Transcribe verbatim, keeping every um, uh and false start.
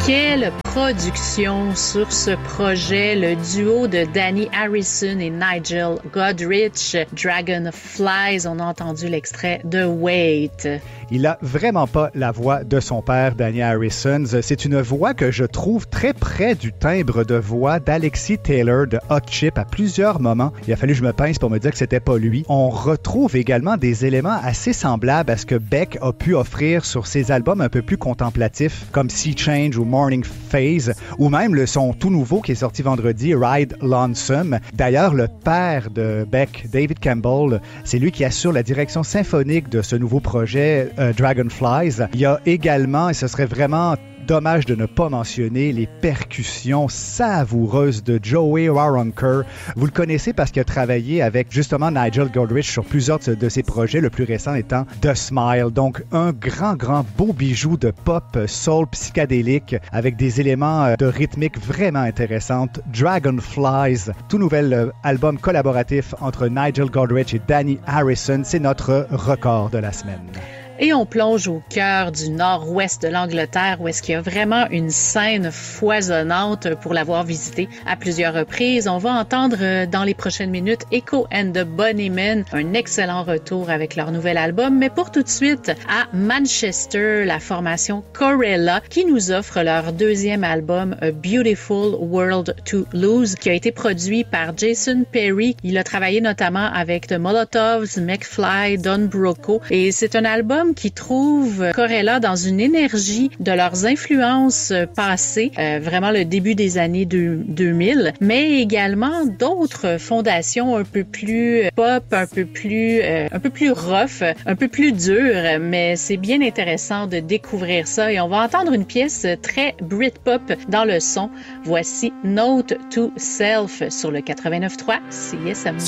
Quelle production sur ce projet, le duo de Danny Harrison et Nigel Godrich, Dragonflies, on a entendu l'extrait de Wait. Il a vraiment pas la voix de son père, Danny Harrison. C'est une voix que je trouve très près du timbre de voix d'Alexis Taylor de Hot Chip à plusieurs moments. Il a fallu que je me pince pour me dire que c'était pas lui. On retrouve également des éléments assez semblables à ce que Beck a pu offrir sur ses albums un peu plus contemplatifs, comme Sea Change ou Morning Phase, ou même le son tout nouveau qui est sorti vendredi, Ride Lonesome. D'ailleurs, le père de Beck, David Campbell, c'est lui qui assure la direction symphonique de ce nouveau projet, euh, Dragonflies. Il y a également, et ce serait vraiment dommage de ne pas mentionner les percussions savoureuses de Joey Waronker. Vous le connaissez parce qu'il a travaillé avec justement Nigel Godrich sur plusieurs de ses projets, le plus récent étant The Smile. Donc un grand, grand beau bijou de pop soul psychédélique avec des éléments de rythmique vraiment intéressantes. Dragonflies, tout nouvel album collaboratif entre Nigel Godrich et Danny Harrison. C'est notre record de la semaine. Et on plonge au cœur du nord-ouest de l'Angleterre où est-ce qu'il y a vraiment une scène foisonnante pour l'avoir visité à plusieurs reprises. On va entendre dans les prochaines minutes Echo and the Bunnymen, un excellent retour avec leur nouvel album. Mais pour tout de suite, à Manchester, la formation Corella qui nous offre leur deuxième album A Beautiful World to Lose qui a été produit par Jason Perry. Il a travaillé notamment avec The Molotovs, McFly, Don Broco et c'est un album qui trouve Corella dans une énergie de leurs influences passées, euh, vraiment le début des années deux mille, mais également d'autres fondations un peu plus pop, un peu plus euh, un peu plus rough, un peu plus dures, mais c'est bien intéressant de découvrir ça et on va entendre une pièce très Britpop dans le son. Voici Note to Self sur le quatre-vingt-neuf point trois C I S M.